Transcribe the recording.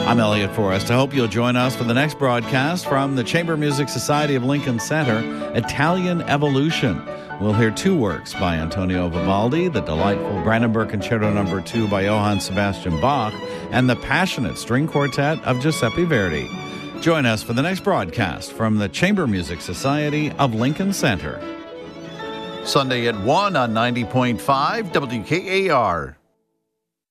I'm Elliot Forrest. I hope you'll join us for the next broadcast from the Chamber Music Society of Lincoln Center, Italian Evolution. We'll hear two works by Antonio Vivaldi, the delightful Brandenburg Concerto No. 2 by Johann Sebastian Bach, and the passionate string quartet of Giuseppe Verdi. Join us for the next broadcast from the Chamber Music Society of Lincoln Center. Sunday at 1 on 90.5 WKAR.